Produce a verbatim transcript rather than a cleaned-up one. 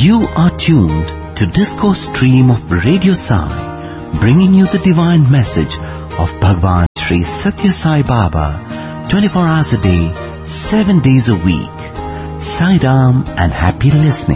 You are tuned to Discourse Stream of Radio Sai, bringing you the divine message of Bhagwan Sri Satya Sai Baba, twenty-four hours a day, seven days a week. Sai Ram and happy listening.